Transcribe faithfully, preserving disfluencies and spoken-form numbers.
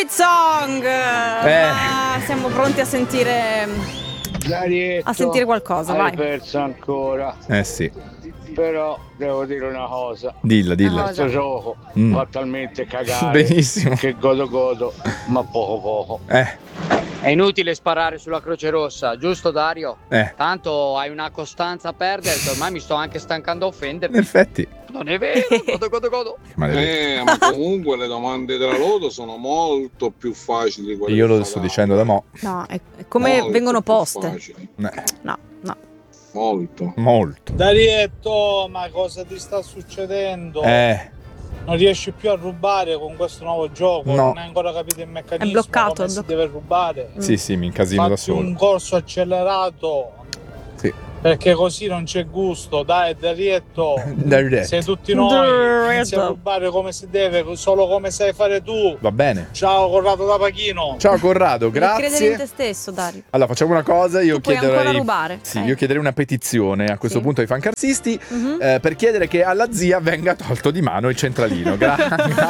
Song. Eh. Ma siamo pronti a sentire Darietto, a sentire qualcosa, hai vai. perso ancora. Eh sì. Però devo dire una cosa. Dilla, dilla. Questo gioco Mm. fa talmente cagare Benissimo. che godo godo, ma poco poco. Eh. È inutile sparare sulla Croce Rossa, giusto Dario? Eh. Tanto hai una costanza a perdere che ormai mi sto anche stancando a offendermi. In effetti. Non è vero, godo godo godo. Eh, ma comunque le domande della Loto sono molto più facili di quelle Io lo che sto fa dicendo da mo'. No, è, è come Molto vengono più poste. facili. Eh. No, no. Molto. Molto. Darietto, ma cosa ti sta succedendo? Eh. Non riesci più a rubare con questo nuovo gioco? No. Non hai ancora capito il meccanismo? È bloccato, come è si bloccato. deve rubare? Sì, sì, mi incasino da Fatti un solo. corso accelerato. Sì. Perché così non c'è gusto. Dai, Darietto. Darietto. Se tutti noi Darietto. inizi a rubare come si deve, solo come sai fare tu. Va bene. Ciao Corrado da Pachino. Ciao Corrado, Devi credere in grazie. te stesso, Dario. Allora facciamo una cosa, io Tu puoi chiederei ancora rubare. Sì, Eh. io chiederei una petizione a questo Sì. punto ai fancarsisti Mhm. eh, per chiedere che alla zia venga tolto di mano il centralino. Gra-